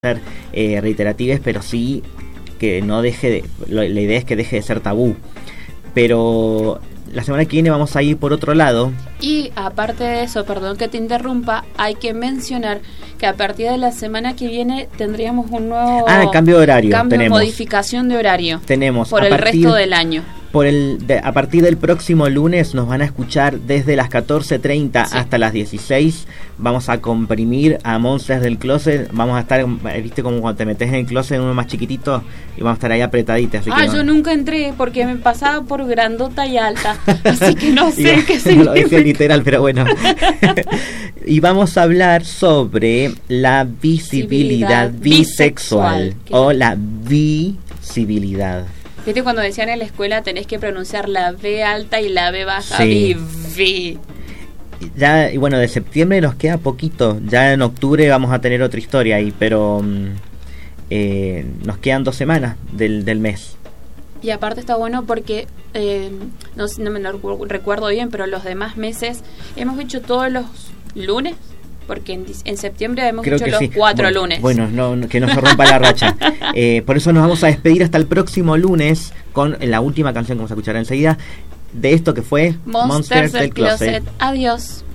ser reiterativas, pero sí que no deje de, la idea es que deje de ser tabú. Pero la semana que viene vamos a ir por otro lado. Y aparte de eso, perdón que te interrumpa, hay que mencionar que a partir de la semana que viene tendríamos un nuevo cambio de horario. Modificación de horario. Tenemos por el resto del año. A partir del próximo lunes nos van a escuchar desde las 14:30 hasta las 16. Vamos a comprimir a Monsters del Closet. Vamos a estar, viste como cuando te metes en el closet en uno más chiquitito, y vamos a estar ahí apretaditas. Yo nunca entré porque me pasaba por grandota y alta, así que no sé qué significa. No lo dije literal, pero bueno. Y vamos a hablar sobre la visibilidad bisexual o la visibilidad. ¿Viste cuando decían en la escuela tenés que pronunciar la B alta y la B baja? Sí. Vi. Ya, y bueno, de septiembre nos queda poquito. Ya en octubre vamos a tener otra historia ahí, pero nos quedan 2 semanas del mes. Y aparte está bueno porque, no me recuerdo bien, pero los demás meses hemos hecho todos los lunes. Porque en septiembre hemos hecho los 4 lunes. Bueno, que no se rompa la racha. Por eso nos vamos a despedir hasta el próximo lunes con la última canción que vamos a escuchar enseguida de esto que fue Monsters del Closet. Adiós.